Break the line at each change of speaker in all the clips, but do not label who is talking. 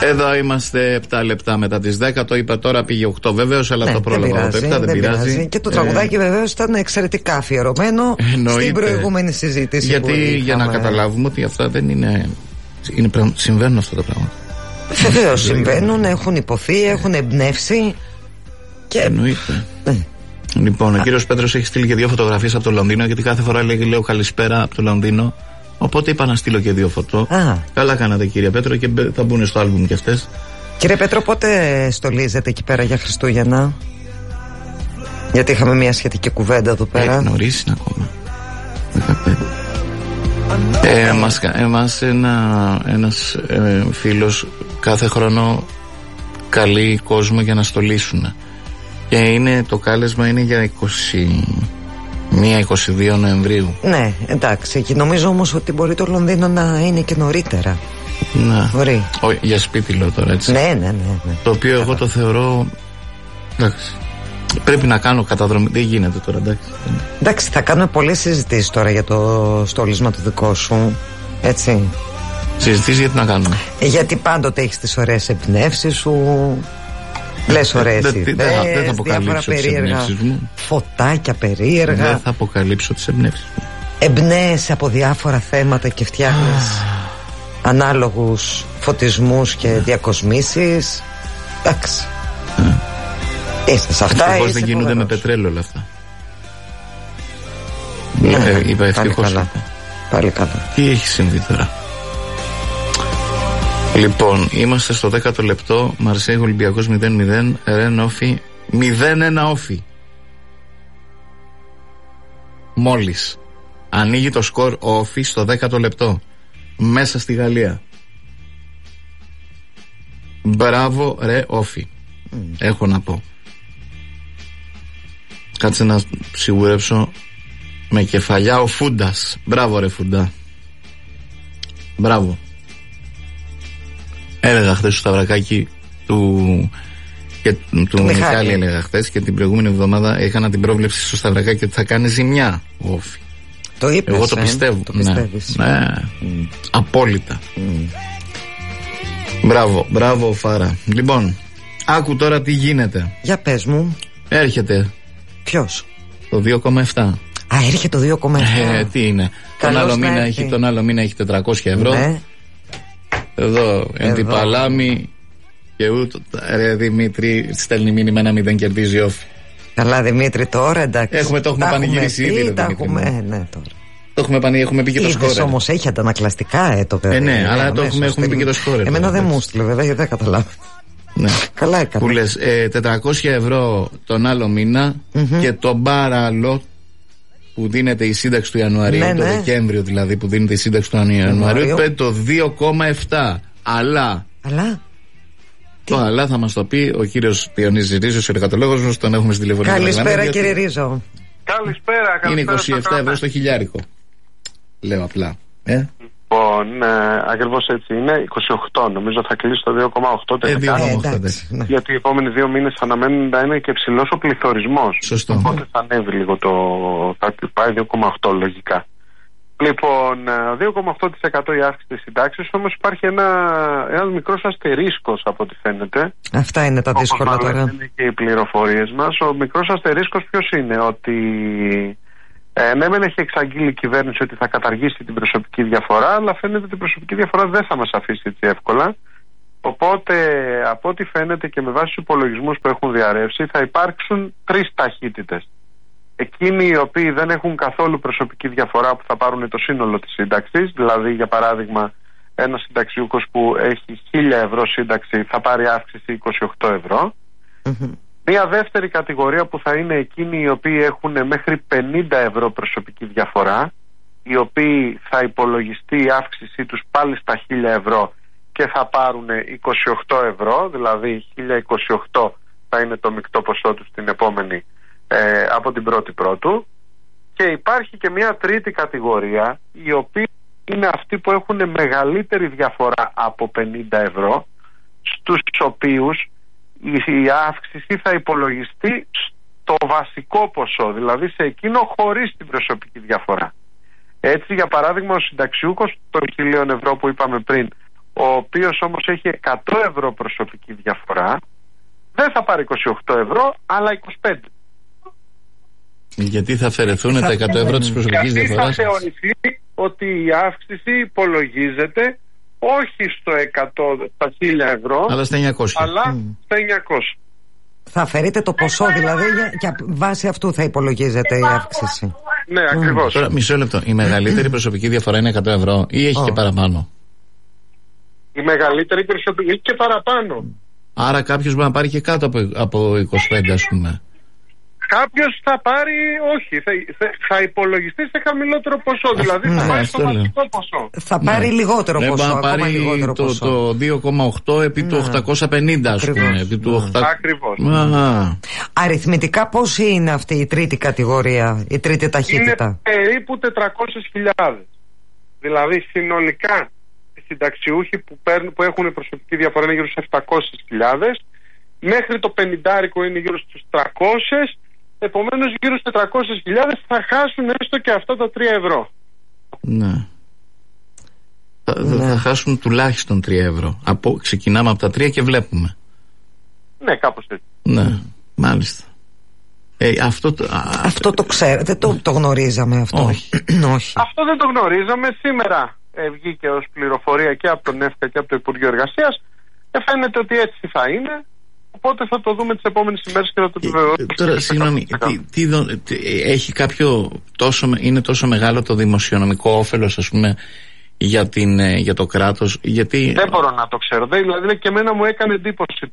Εδώ είμαστε 7 λεπτά μετά τις 10. Το είπα τώρα, πήγε 8 βεβαίως, αλλά το πρόλαβα το 7, δεν πειράζει.
Και το τραγουδάκι βεβαίως ήταν εξαιρετικά αφιερωμένο στην προηγούμενη συζήτηση.
Γιατί για να καταλάβουμε ότι αυτά δεν είναι συμβαίνουν αυτά τα πράγματα.
Βεβαίως συμβαίνουν, έχουν υποθεί, έχουν εμπνεύσει.
Εννοείται. Λοιπόν, ο κύριος Πέτρος έχει στείλει και 2 φωτογραφίες από το Λονδίνο, γιατί κάθε φορά λέω καλησπέρα από το Λονδίνο. Οπότε είπα να στείλω και 2 φωτό. Καλά κάνατε, κύριε Πέτρο, και θα μπουν στο άλμπουμ και αυτές.
Κύριε Πέτρο, πότε στολίζετε εκεί πέρα για Χριστούγεννα? Γιατί είχαμε μια σχετική κουβέντα εδώ πέρα.
Νωρίς είναι ακόμα. 15. Εμάς ένας φίλος κάθε χρόνο καλεί κόσμο για να στολίσουν. Και το κάλεσμα είναι για 21-22 Νοεμβρίου.
Ναι, εντάξει. Και νομίζω όμως ότι μπορεί το Λονδίνο να είναι και νωρίτερα.
Ναι.
Μπορεί.
Για σπίτι λέω τώρα, έτσι.
Ναι.
Το οποίο εγώ το θεωρώ. Εντάξει. Πρέπει να κάνω καταδρομή. Δεν γίνεται τώρα, εντάξει.
Εντάξει, θα κάνουμε πολλές συζητήσεις τώρα για το στόλισμα το δικό σου. Έτσι.
Συζητήσεις γιατί να κάνουμε?
Γιατί πάντοτε έχεις τις ωραίες εμπνεύσεις σου. Λες ωραίες ιδέες,
δεν θα αποκαλύψω τις εμπνεύσεις μου.
Φωτάκια περίεργα.
Δεν θα αποκαλύψω τις εμπνεύσεις μου.
Εμπνέεσαι από διάφορα θέματα και φτιάχνεις ανάλογους φωτισμούς και διακοσμήσεις. Εντάξει. Είστε σε αυτά.
Ευτυχώς δεν γίνονται με πετρέλαιο όλα αυτά. Είπα ευτυχώς.
Πάλι καλά.
Τι έχει συμβεί τώρα? Λοιπόν, είμαστε στο 10ο λεπτό. Μαρσέιγ Ολυμπιακός 0-0. Ρεν Όφι 0-1 Όφι. Μόλις ανοίγει το σκορ ο Όφι στο 10ο λεπτό, μέσα στη Γαλλία. Μπράβο ρε Όφι. Έχω να πω. Κάτσε να σιγουρέψω με κεφαλιά. Ο Φούντας. Μπράβο ρε Φούντα. Μπράβο. Έλεγα χθες στο Σταυρακάκι του Μιχάλη, έλεγα χθες, και την προηγούμενη εβδομάδα έκανα την πρόβλεψη στο Σταυρακάκι ότι θα κάνει ζημιά ο Όφι.
Το είπες?
Εγώ το πιστεύω. Ναι. Απόλυτα. Μπράβο Φάρα. Λοιπόν, άκου τώρα τι γίνεται.
Για πες μου.
Έρχεται.
Ποιος?
Το 2,7.
Έρχεται το 2,7.
Τι είναι? Τον άλλο μήνα έχει 400 ευρώ. Ναι. Εδώ εντυπαλάμι. Και ούτε ρε Δημήτρη, στέλνει μήνυμα ένα 0, κερδίζει Όφι.
Καλά Δημήτρη, τώρα εντάξει.
Το έχουμε πανηγυρίσει ήδη.
Ναι, τώρα.
Έχουμε πει και το σκόρ.
Όμως έχει αντανακλαστικά το παιδί.
Ναι, αλλά έχουμε πει και το σκόρ.
Εμένα δεν μου στείλε βέβαια, γιατί δεν καταλάβω.
Ναι.
Καλά έκανε.
Που λες 400 ευρώ τον άλλο μήνα και το παράλληλο που δίνεται η σύνταξη του Ιανουαρίου, το Δεκέμβριο δηλαδή που δίνεται η σύνταξη του Ιανουαρίου, το 2,7. Αλλά το αλλά θα μας το πει ο κύριος Διονύσης Ρίζος, ο εργατολόγος μας, τον έχουμε στη τηλεφωνία.
Καλησπέρα κύριε Ρίζο.
Καλησπέρα.
Είναι 27 ευρώ στο χιλιάρικο. Λέω απλά.
Λοιπόν, ακριβώς έτσι είναι. 28, νομίζω θα κλείσει το 2,8 τελικά. Γιατί οι επόμενοι 2 μήνες αναμένουν να είναι και ψηλός ο πληθωρισμός.
Σωστό.
Οπότε θα ανέβει λίγο θα πάει 2,8 λογικά. Λοιπόν, 2,8% η αύξηση της συντάξης, όμως υπάρχει ένας μικρός αστερίσκος από ό,τι φαίνεται.
Αυτά είναι τα δύσκολα τώρα.
Είναι και οι πληροφορίες μας. Ο μικρός αστερίσκος ποιος είναι? Ότι ναι, μεν έχει εξαγγείλει η κυβέρνηση ότι θα καταργήσει την προσωπική διαφορά, αλλά φαίνεται ότι η προσωπική διαφορά δεν θα μας αφήσει έτσι εύκολα. Οπότε, από ό,τι φαίνεται και με βάση τους υπολογισμούς που έχουν διαρρεύσει, θα υπάρξουν 3 ταχύτητες. Εκείνοι οι οποίοι δεν έχουν καθόλου προσωπική διαφορά, που θα πάρουν το σύνολο της σύνταξης, δηλαδή για παράδειγμα ένας συνταξιούχος που έχει 1.000 ευρώ σύνταξη θα πάρει αύξηση 28 ευρώ. Μία δεύτερη κατηγορία που θα είναι εκείνοι οι οποίοι έχουν μέχρι 50 ευρώ προσωπική διαφορά, οι οποίοι θα υπολογιστεί η αύξησή τους πάλι στα 1.000 ευρώ και θα πάρουν 28 ευρώ, δηλαδή 1.028 θα είναι το μεικτό ποσό τους την επόμενη από την πρώτη. Και υπάρχει και μια τρίτη κατηγορία, οι οποίοι είναι αυτοί που έχουν μεγαλύτερη διαφορά από 50 ευρώ, στους οποίους η αύξηση θα υπολογιστεί στο βασικό ποσό, δηλαδή σε εκείνο χωρίς την προσωπική διαφορά. Έτσι, για παράδειγμα, ο συνταξιούχος των 1.000 ευρώ που είπαμε πριν, ο οποίος όμως έχει 100 ευρώ προσωπική διαφορά, δεν θα πάρει 28 ευρώ, αλλά 25.
Γιατί θα αφαιρεθούν τα 100 ευρώ της προσωπικής διαφοράς?
Γιατί θα θεωρηθεί ότι η αύξηση υπολογίζεται όχι στο 100, στα 1000 ευρώ,
αλλά στα 900.
Αλλά στα 900.
Θα αφαιρείτε το ποσό δηλαδή και βάσει αυτού θα υπολογίζεται η αύξηση.
Ναι, ακριβώς.
Τώρα μισό λεπτό. Η μεγαλύτερη προσωπική διαφορά είναι 100 ευρώ ή έχει και παραπάνω?
Η μεγαλύτερη προσωπική έχει και παραπάνω.
Άρα κάποιος μπορεί να πάρει και κάτω από 25, ας πούμε.
Κάποιος θα πάρει, όχι, θα υπολογιστεί σε χαμηλότερο ποσό. Δηλαδή θα πάρει στο βασικό ποσό.
Θα πάρει λιγότερο ποσό.
Θα πάρει το 2,8 επί του 850, ας πούμε.
Ακριβώς.
Αριθμητικά πόση είναι αυτή η τρίτη κατηγορία, η τρίτη ταχύτητα?
Είναι περίπου 400.000. Δηλαδή συνολικά οι συνταξιούχοι που έχουν προσωπική διαφορά είναι γύρω στους 700.000. Μέχρι το 50 είναι γύρω στους 300. Επομένως γύρω στους 400.000 θα χάσουν έστω και αυτά τα 3 ευρώ.
Ναι. Θα χάσουν τουλάχιστον 3 ευρώ. Ξεκινάμε από τα 3 και βλέπουμε.
Ναι, κάπως έτσι.
Ναι, μάλιστα.
Αυτό το ξέρετε, το γνωρίζαμε αυτό?
Όχι.
Όχι.
Αυτό δεν το γνωρίζαμε. Σήμερα βγήκε ως πληροφορία και από τον ΕΦΚΑ και από το Υπουργείο Εργασίας. Φαίνεται ότι έτσι θα είναι. Οπότε θα το δούμε τις επόμενες ημέρες και θα το επιβεβαιώσουμε.
Τώρα, συγγνώμη, έχει είναι τόσο μεγάλο το δημοσιονομικό όφελος, ας πούμε, για το κράτος? Γιατί... Δεν
μπορώ να το ξέρω. Δηλαδή και εμένα μου έκανε εντύπωση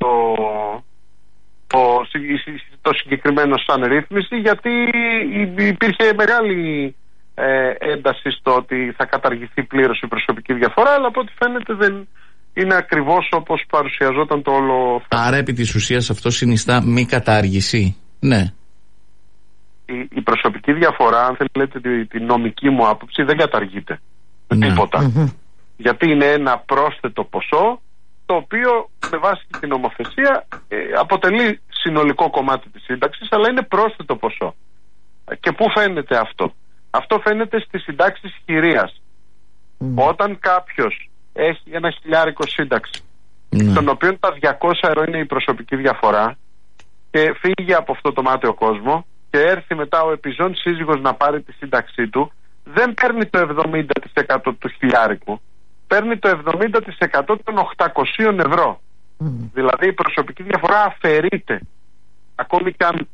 το συγκεκριμένο σαν ρύθμιση, γιατί υπήρχε μεγάλη ένταση στο ότι θα καταργηθεί πλήρως η προσωπική διαφορά, αλλά από ό,τι φαίνεται δεν είναι ακριβώς όπως παρουσιαζόταν το όλο.
Άρα επί της ουσίας αυτό συνιστά μη κατάργηση? Ναι.
Η προσωπική διαφορά, αν θέλετε τη νομική μου άποψη, δεν καταργείται με τίποτα. Γιατί είναι ένα πρόσθετο ποσό, το οποίο με βάση την νομοθεσία αποτελεί συνολικό κομμάτι της σύνταξης, αλλά είναι πρόσθετο ποσό. Και πού φαίνεται αυτό? Αυτό φαίνεται στις συντάξεις χειρίας. Όταν κάποιος έχει ένα 1.000 σύνταξη, των οποίων τα 200 ευρώ είναι η προσωπική διαφορά, και φύγει από αυτό το μάταιο κόσμο και έρθει μετά ο επιζών σύζυγος να πάρει τη σύνταξή του, δεν παίρνει το 70% του χιλιάρικου, παίρνει το 70% των 800 ευρώ. Δηλαδή η προσωπική διαφορά αφαιρείται, ακόμη και αν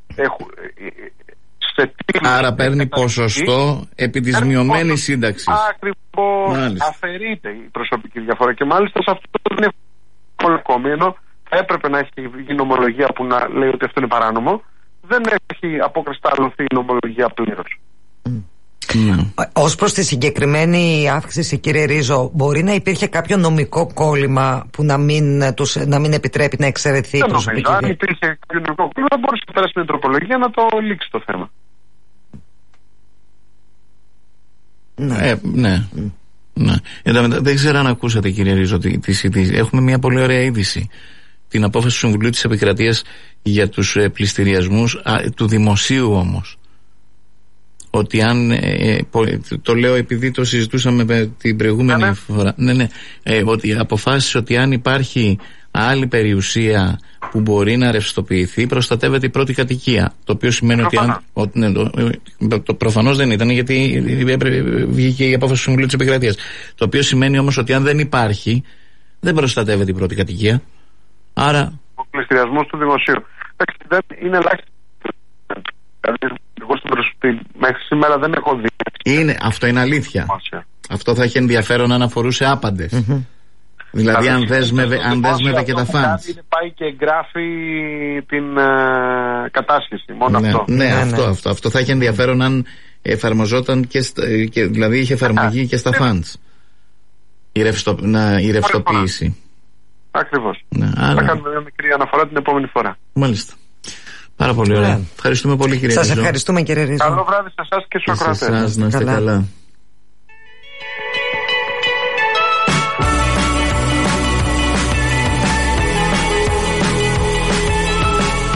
άρα παίρνει ποσοστό επί της μειωμένης σύνταξης.
Ακριβώς, αφαιρείται η προσωπική διαφορά. Και μάλιστα σε αυτό δεν είναι πολύ ακόμη, ενώ θα έπρεπε να έχει γίνει νομολογία που να λέει ότι αυτό είναι παράνομο. Δεν έχει αποκρισταλωθεί η νομολογία πλήρως.
Ως προς τη συγκεκριμένη αύξηση, κύριε Ρίζο, μπορεί να υπήρχε κάποιο νομικό κόλλημα που να μην επιτρέπει να εξαιρεθεί η προσωπική διαφορά?
Αν υπήρχε κάποιο νομικό κόλλημα, μπορούσε να περάσει με τροπολογία να το λήξει το θέμα.
Ναι. Δεν ξέρω αν ακούσατε, κύριε Ρίζο, έχουμε μια πολύ ωραία είδηση. Την απόφαση του Συμβουλίου της Επικρατείας για τους πληστηριασμούς του δημοσίου όμως. Ότι αν, το λέω επειδή το συζητούσαμε την προηγούμενη φορά, ότι αποφάσισε ότι αν υπάρχει άλλη περιουσία που μπορεί να ρευστοποιηθεί, προστατεύεται η πρώτη κατοικία. Το οποίο σημαίνει ότι προφανώς δεν ήταν, γιατί βγήκε η απόφαση του Συμβουλίου της Επικρατείας. Το οποίο σημαίνει όμως ότι αν δεν υπάρχει, δεν προστατεύεται η πρώτη κατοικία. Άρα
ο πληστηριασμός του δημοσίου είναι ελάχιστο. Εγώ μέχρι σήμερα δεν έχω δει.
Αυτό είναι αλήθεια. Αυτό θα έχει ενδιαφέρον αν αφορούσε άπαντες. Δηλαδή αν δέσμευε και τα φαντς.
Πάει και εγγράφει την κατάσχεση. Μόνο αυτό.
Αυτό θα έχει ενδιαφέρον αν εφαρμοζόταν και δηλαδή είχε εφαρμογή και στα φαντς. Η ρευστοποίηση.
Ακριβώς. Θα κάνουμε μια μικρή αναφορά την επόμενη φορά.
Μάλιστα. Πάρα πολύ ωραία. Ευχαριστούμε πολύ, κύριε Ρίζο.
Σας ευχαριστούμε, κύριε Ρίζο.
Καλό βράδυ σε εσάς και στους ακροατές.
Σε εσάς, να είστε καλά.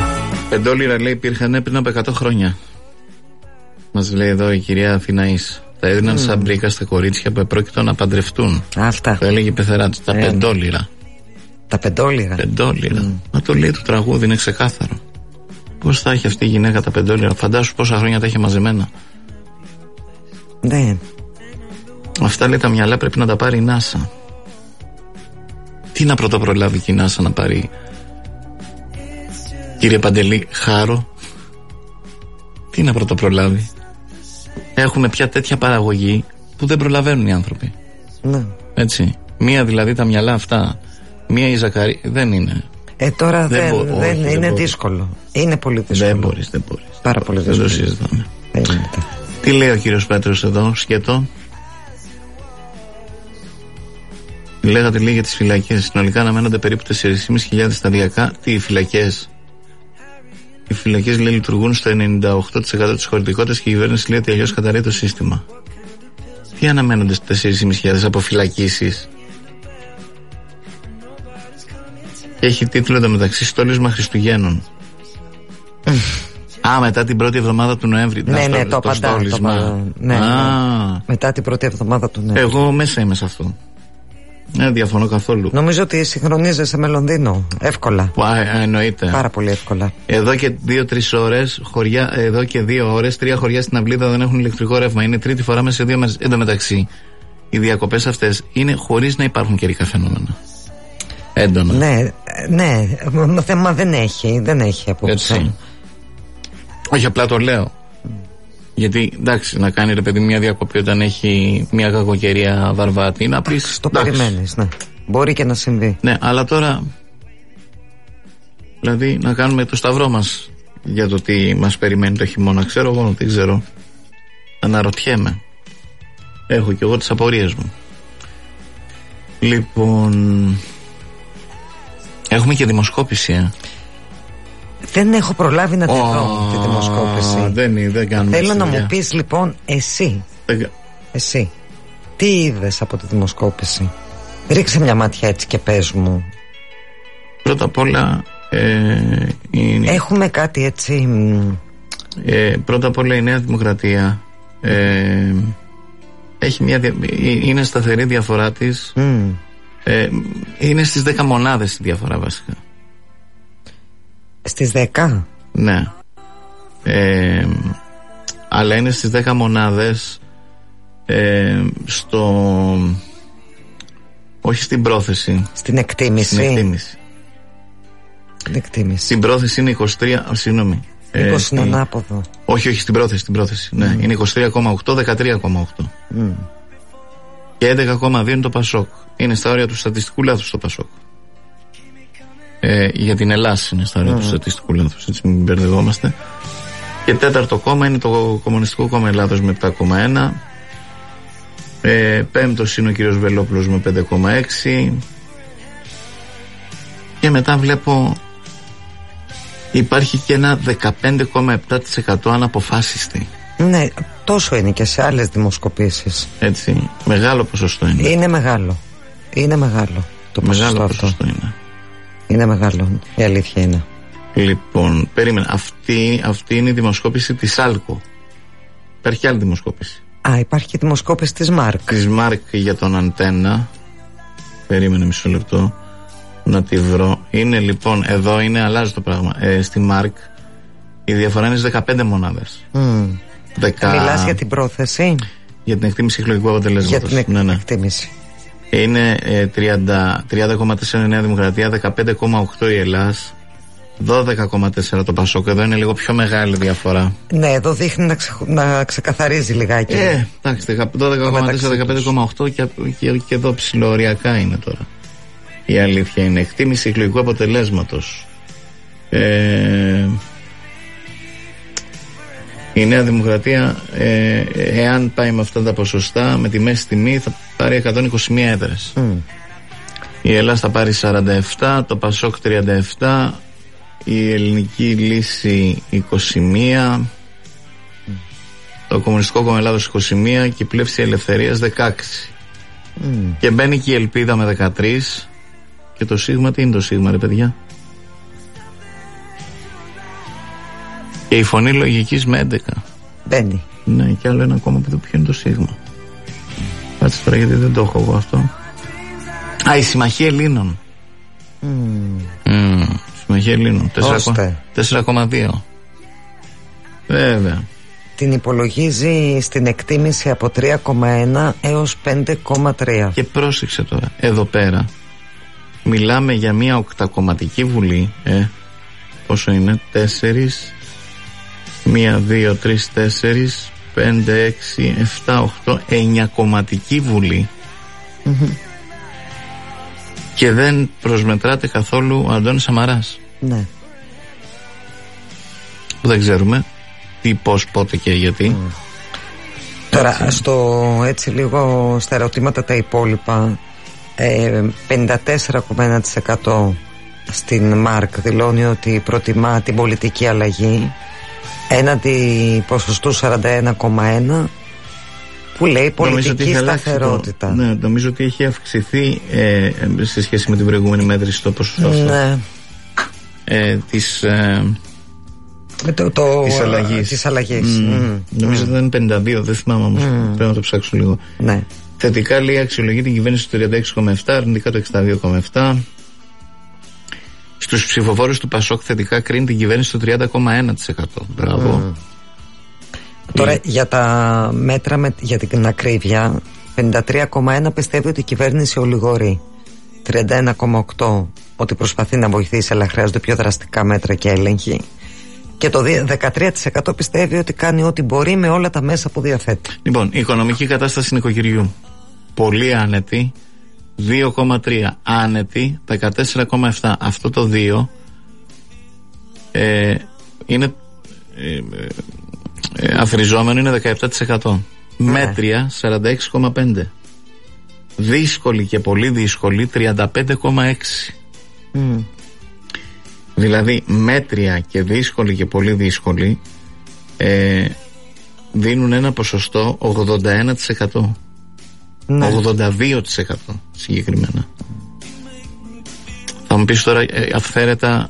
Πεντόλιρα, λέει, υπήρχαν πριν από 100 χρόνια. Μας λέει εδώ η κυρία Αθηναής. Τα έδιναν σαν μπρίκα στα κορίτσια που επρόκειτο να παντρευτούν.
Αυτά.
Το έλεγε η πεθερά του. Τα πεντόλιρα.
Τα πεντόλιρα.
Μα το λέει το τραγούδι, είναι ξεκάθαρο. Πώς θα έχει αυτή η γυναίκα τα πεντόλιρα? Φαντάσου πόσα χρόνια τα έχει μαζεμένα.
Ναι.
Αυτά λέει τα μυαλά πρέπει να τα πάρει η NASA. Τι να πρωτοπρολάβει και η NASA να πάρει, κύριε Παντελή, χάρο? Τι να πρωτοπρολάβει? Έχουμε πια τέτοια παραγωγή που δεν προλαβαίνουν οι άνθρωποι.
Ναι.
Έτσι. Μία δηλαδή τα μυαλά αυτά, μία η Ζακαρή, δεν είναι.
Τώρα δεν είναι δύσκολο. Είναι πολύ δύσκολο.
Δεν μπορείς.
Πάρα πολύ δύσκολο.
Δεν το συζητάμε. Τι λέει ο κύριος Πέτρος εδώ, σκέτο? Λέγατε λέει για τις φυλακές. Συνολικά αναμένονται περίπου 4.500 σταδιακά. Τι οι φυλακές? Οι φυλακές λέει λειτουργούν στο 98% της χωρητικότητας και η κυβέρνηση λέει ότι αλλιώς καταρρέει το σύστημα. Τι αναμένονται στις 4.500 αποφυλακίσεις? Και έχει τίτλο εντωμεταξύ στόλισμα Χριστουγέννων. Μετά την πρώτη εβδομάδα του Νοέμβρη.
Ναι, το στόλισμα. Ναι. Μετά την πρώτη εβδομάδα του Νοέμβρη.
Εγώ μέσα είμαι σε αυτό. Δεν διαφωνώ καθόλου.
Νομίζω ότι συγχρονίζεσαι με Λονδίνο. Εύκολα.
Εννοείται.
Πάρα πολύ εύκολα.
Εδώ και 2-3 ώρες, χωριά, εδώ και 2 ώρες, 3 χωριά στην Αυλίδα δεν έχουν ηλεκτρικό ρεύμα. Είναι τρίτη φορά μέσα σε 2 μέρες. Εν τω μεταξύ, οι διακοπές αυτές είναι χωρίς να υπάρχουν καιρικά φαινόμενα. Έντονα.
Ναι. Θέμα δεν έχει απόψε.
Όχι, απλά το λέω. Γιατί εντάξει, να κάνει ρε παιδί μια διακοπή όταν έχει μια κακοκαιρία βαρβάτη, να πεις.
Το περιμένεις, ναι. Μπορεί και να συμβεί.
Ναι, αλλά τώρα. Δηλαδή να κάνουμε το σταυρό μας για το τι μας περιμένει το χειμώνα. Ξέρω εγώ, δεν ξέρω. Αναρωτιέμαι. Έχω κι εγώ τις απορίες μου. Λοιπόν. Έχουμε και δημοσκόπηση,
Δεν έχω προλάβει να τη δω τη δημοσκόπηση.
Δεν κάνουμε.
Θέλω να μου πεις λοιπόν εσύ τι είδες από τη δημοσκόπηση? Ρίξε μια ματιά έτσι και πες μου.
Πρώτα απ' όλα
έχουμε κάτι έτσι.
Πρώτα απ' όλα η Νέα Δημοκρατία έχει είναι σταθερή διαφορά της. Είναι στις 10 μονάδες η διαφορά βασικά.
Στις 10?
Ναι. Αλλά είναι στις 10 μονάδες όχι στην πρόθεση.
Στην εκτίμηση.
Στην πρόθεση είναι 23. Συγγνώμη.
20 είναι ανάποδο.
Όχι, στην πρόθεση. Ναι, είναι 23,8, 13,8. Και 11,2 είναι το Πασόκ. Είναι στα όρια του στατιστικού λάθους το Πασόκ. Για την Ελλάδα είναι στα όρια του στατιστικού λάθους, έτσι μην μπερδευόμαστε. Και τέταρτο κόμμα είναι το Κομμουνιστικό Κόμμα Ελλάδος με 7,1. Πέμπτος είναι ο κύριος Βελόπουλος με 5,6. Και μετά βλέπω υπάρχει και ένα 15,7% αναποφάσιστη. Ναι,
τόσο είναι και σε άλλες δημοσκοπήσεις.
Έτσι, μεγάλο ποσοστό είναι.
Είναι μεγάλο το ποσοστό αυτό. Είναι μεγάλο, η αλήθεια είναι.
Λοιπόν, περίμενα. Αυτή είναι η δημοσκόπηση της ΑΛΚΟ. Υπάρχει άλλη δημοσκόπηση.
Υπάρχει και δημοσκόπηση της ΜΑΡΚ.
Της ΜΑΡΚ για τον Αντένα. Περίμενε μισό λεπτό να τη βρω. Είναι λοιπόν, εδώ είναι, αλλάζει το πράγμα. Στη ΜΑΡΚ η διαφορά είναι στις 15 μονάδες.
Μιλάς για την πρόθεση?
Για την εκτίμηση εκλογικού αποτελέσματος.
Για την εκτίμηση.
Είναι 30,4 η Νέα Δημοκρατία, 15,8 η Ελλάς, 12,4 το Πασόκ. Εδώ είναι λίγο πιο μεγάλη διαφορά. Ναι,
εδώ δείχνει να ξεκαθαρίζει λιγάκι.
Εντάξει, 12,4, 15,8 και εδώ ψιλοωριακά είναι τώρα. Η αλήθεια είναι. Εκτίμηση εκλογικού αποτελέσματος. Η Νέα Δημοκρατία, εάν πάει με αυτά τα ποσοστά, με τη μέση τιμή, θα πάρει 121 έδρες. Η Ελλάδα θα πάρει 47, το Πασόκ 37, η Ελληνική Λύση 21, το Κομμουνιστικό Κόμμα Ελλάδος 21 και η Πλεύση Ελευθερίας 16. Και μπαίνει και η Ελπίδα με 13. Και το Σίγμα, τι είναι το Σίγμα, ρε παιδιά? Και η Φωνή Λογικής με 11.
Μπαίνει.
Ναι, και άλλο ένα ακόμα που δεν ποιο είναι το σίγμα. Κάτσε τώρα γιατί δεν το έχω εγώ αυτό. Η Συμμαχία Ελλήνων. Συμμαχία Ελλήνων 4,2. Βέβαια.
Την υπολογίζει στην εκτίμηση από 3,1 έως 5,3.
Και πρόσεξε τώρα, εδώ πέρα μιλάμε για μια οκτακομματική βουλή. Πόσο είναι? 4, 1, 2, 3, 4, 5, 6, 7, 8, 9 κομματική βουλή. Και δεν προσμετράται καθόλου ο Αντώνης Σαμαράς.
Ναι. δεν ξέρουμε τι, πώς, πότε και γιατί. Τώρα έτσι λίγο στα ερωτήματα τα υπόλοιπα, 54,1% στην ΜΑΡΚ δηλώνει ότι προτιμά την πολιτική αλλαγή, έναντι ποσοστού 41,1% που λέει πολιτική σταθερότητα.
Ναι, νομίζω ότι έχει αυξηθεί σε σχέση με την προηγούμενη μέτρηση το ποσοστό αυτό.
Ναι.
Της
αλλαγής.
Νομίζω ότι ήταν 52, δεν θυμάμαι όμως, πρέπει να το ψάξω λίγο.
Ναι.
Θετικά λέει αξιολογεί την κυβέρνηση του 36,7, αρνητικά το 62,7. Στους ψηφοφόρους του ΠΑΣΟΚ θετικά κρίνει την κυβέρνηση του 30,1%. Μπράβο.
Τώρα για τα μέτρα για την ακρίβεια, 53,1 πιστεύει ότι η κυβέρνηση ολιγορεί, 31,8 ότι προσπαθεί να βοηθήσει αλλά χρειάζονται πιο δραστικά μέτρα και έλεγχοι, και το 13% πιστεύει ότι κάνει ό,τι μπορεί με όλα τα μέσα που διαθέτει.
Λοιπόν, η οικονομική κατάσταση νοικοκυριού πολύ άνετη, 2,3, άνετη 14,7. Αυτό το 2 είναι αφριζόμενο, είναι 17%. Μέτρια 46,5. Δύσκολη και πολύ δύσκολη 35,6. Δηλαδή μέτρια και δύσκολη και πολύ δύσκολη δίνουν ένα ποσοστό 81%. 82% συγκεκριμένα. Θα μου πεις τώρα αυθαίρετα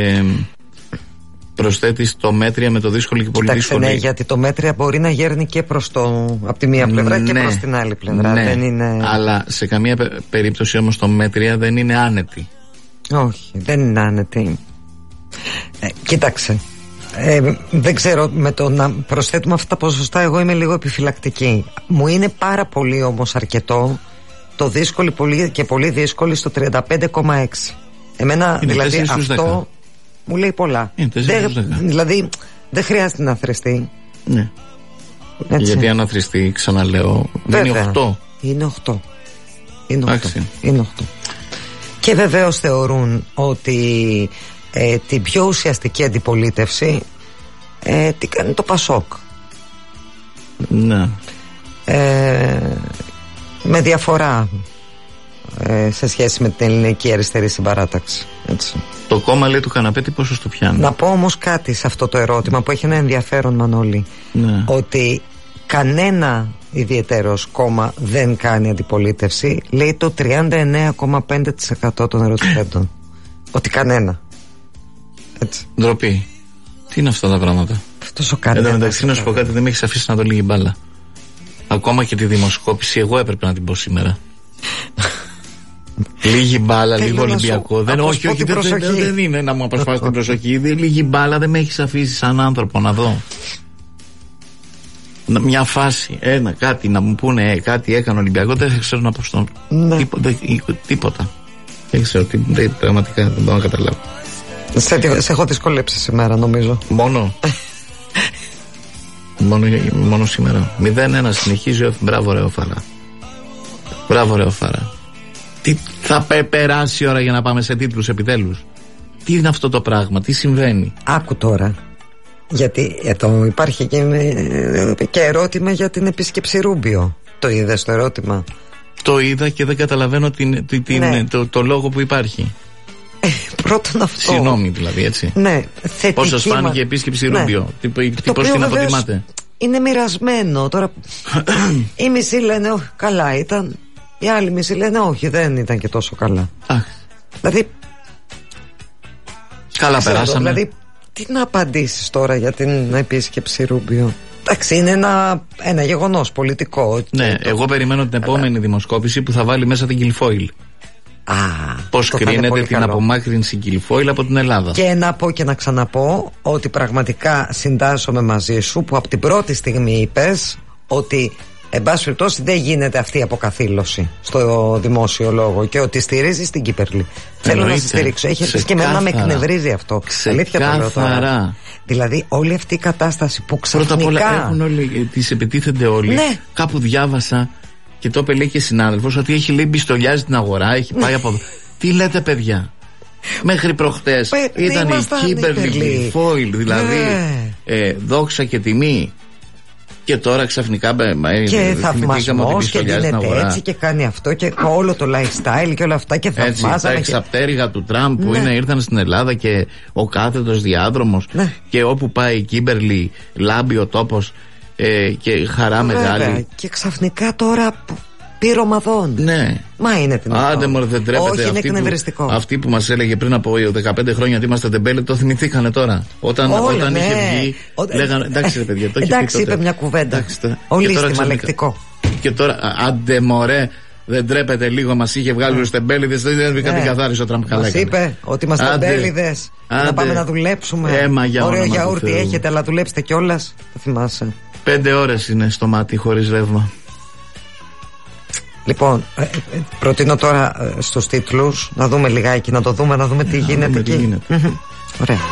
προσθέτεις το μέτρια με το δύσκολο και πολύ δύσκολο.
Ναι, γιατί το μέτρια μπορεί να γέρνει και προς από τη μία πλευρά και προς την άλλη πλευρά.
Ναι,
δεν είναι...
αλλά σε καμία περίπτωση όμως το μέτρια δεν είναι άνετη.
Όχι, δεν είναι άνετη. Κοίταξε, δεν ξέρω, με το να προσθέτουμε αυτά τα ποσοστά εγώ είμαι λίγο επιφυλακτική. Μου είναι πάρα πολύ όμως αρκετό το δύσκολο και πολύ δύσκολο στο 35,6. Εμένα είναι δηλαδή αυτό 10. Μου λέει πολλά. Δηλαδή δεν χρειάζεται να θρηστεί.
Ναι. Έτσι. Γιατί αν αθρηστεί, ξαναλέω, δεν είναι 8.
Είναι 8. Είναι 8. Και βεβαίως θεωρούν ότι την πιο ουσιαστική αντιπολίτευση τι κάνει το ΠΑΣΟΚ.
Ναι.
Με διαφορά σε σχέση με την ελληνική αριστερή συμπαράταξη. Έτσι.
Το κόμμα λέει του καναπέ τι ποσοστό πιάνει.
Να πω όμως κάτι σε αυτό το ερώτημα που έχει ένα ενδιαφέρον, Μανώλη.
Ναι.
Ότι κανένα ιδιαίτερος κόμμα δεν κάνει αντιπολίτευση, λέει το 39,5% των ερωτηθέντων. Ότι κανένα. Έτσι.
Ντροπή. Τι είναι αυτά τα πράγματα.
Αυτό ο κανένας.
Εν τω μεταξύ να σου πω κάτι, δεν με έχεις αφήσει να το λίγη μπάλα. Ακόμα και τη δημοσκόπηση εγώ έπρεπε να την πω σήμερα. Λίγη μπάλα, λίγο Ολυμπιακό. Όχι, δεν είναι να μου αποσπάσει την προσοχή. Λίγη μπάλα δεν με έχεις αφήσει σαν άνθρωπο να δω. Μια φάση, κάτι να μου πούνε, κάτι έκανε Ολυμπιακό, δεν ξέρω να πω στον. Τίποτα. Δεν ξέρω, πραγματικά δεν μπορώ να καταλάβω.
Σε έχω δυσκολέψει σήμερα, νομίζω.
Μόνο. Μόνο σήμερα. 0-1 συνεχίζει. Μπράβο, ρε Οφάρα. Μπράβο, ρε Οφάρα. Τι θα περάσει η ώρα για να πάμε σε τίτλους επιτέλους. Τι είναι αυτό το πράγμα, τι συμβαίνει.
Άκου τώρα. Γιατί εδώ υπάρχει και ερώτημα για την επίσκεψη Ρούμπιο. Το είδες το ερώτημα?
Το είδα και δεν καταλαβαίνω το λόγο που υπάρχει.
Πρώτον αυτό.
Συγγνώμη δηλαδή, έτσι.
Ναι,
πώς σας φάνηκε η επίσκεψη Ρούμπιο? Πώς την αποτιμάτε?
Είναι μοιρασμένο. Τώρα οι μισοί λένε όχι, καλά ήταν. Οι άλλοι μισοί λένε όχι, δεν ήταν και τόσο καλά. Δηλαδή
καλά περάσαμε.
Δηλαδή τι να απαντήσεις τώρα για την επίσκεψη Ρούμπιο? Εντάξει, είναι ένα γεγονός πολιτικό.
Ναι, εγώ περιμένω την επόμενη δημοσκόπηση που θα βάλει μέσα την Κιλφόιλ. Πώς κρίνεται την απομάκρυνση Κιλφόιλ από την Ελλάδα.
Και να πω και να ξαναπώ ότι πραγματικά συντάσσομαι μαζί σου που από την πρώτη στιγμή είπες ότι εν πάση περιπτώσει δεν γίνεται αυτή η αποκαθήλωση στο δημόσιο λόγο και ότι στηρίζεις την Κύπερλη. Θέλω να σε στηρίξω. Έχει αρχίσει και εμένα με εκνευρίζει αυτό. Αλήθεια το λέω. Δηλαδή όλη αυτή η κατάσταση που ξαφνικά.
Πρώτα απ' όλα έχουν όλοι, τις επιτίθενται όλοι.
Ναι.
Κάπου διάβασα και το είπε λέει και συνάδελφος ότι έχει λέει μπιστολιάζει την αγορά, έχει πάει από. Τι λέτε παιδιά? Μέχρι προχτές ήταν η Κίμπερλι Φόιλ, δηλαδή δόξα και τιμή. Και τώρα ξαφνικά
και θαυμασμός και δίνεται έτσι και κάνει αυτό και όλο το lifestyle και όλα αυτά και θαυμάζαμε.
Τα εξαπτέρυγα του Τραμπ που ήρθαν στην Ελλάδα και ο κάθετος διάδρομος και όπου πάει η Κίμπερλι λάμπει ο τόπος και χαρά μεγάλη.
Και ξαφνικά τώρα πυρομαδών.
Ναι.
Μα είναι την αυτό.
Άντε μωρέ, δεν τρέπεται.
Όχι, είναι εκνευριστικό.
Αυτοί που μας έλεγε πριν από 15 χρόνια ότι είμαστε τεμπέλοι, το θυμηθήκανε τώρα. Όταν είχε βγει, λέγανε εντάξει ρε παιδιά, το είχε
εντάξει, είπε μια κουβέντα. Ολίσθημα λεκτικό.
Και τώρα, άντε μωρέ, δεν τρέπεται λίγο, μας είχε βγάλει τους τεμπέληδες, δεν κάτι καθάρισε ο Τραμπ.
Μας είπε ότι είμαστε τεμπέληδες. Να πάμε να δουλέψουμε. Ωραίο γιαούρτι έχετε, αλλά δουλέψτε κιόλας. Θα θυμάσαι.
5 ώρες είναι στο μάτι χωρίς ρεύμα.
Λοιπόν, προτείνω τώρα στους τίτλους να δούμε λιγάκι, να το δούμε, να δούμε τι γίνεται εκεί.
Ωραία.